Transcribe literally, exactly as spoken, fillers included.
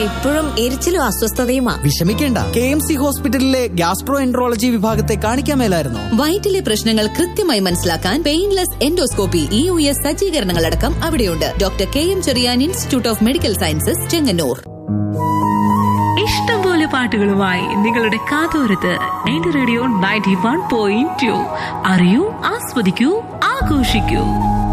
എപ്പോഴും എരിച്ചിലും അസ്വസ്ഥതയുമാ. വിഷമിക്കേണ്ട, K M C ഹോസ്പിറ്റലിലെ ഗ്യാസ്ട്രോ എൻട്രോളജി വിഭാഗത്തെ കാണിക്കാൻ മേലായിരുന്നോ? വയറ്റിലെ പ്രശ്നങ്ങൾ കൃത്യമായി മനസ്സിലാക്കാൻ painless endoscopy, E U S സജ്ജീകരണങ്ങളടക്കം അവിടെയുണ്ട്. Doctor K M Cherian, institute of medical sciences, Chengannur. ഇഷ്ടംപോലെ പാട്ടുകളുമായി നിങ്ങളുടെ കാതോരത്ത് എന്റെ radio ninety one point two. അറിയൂ, ആസ്വദിക്കൂ, ആഘോഷിക്കൂ.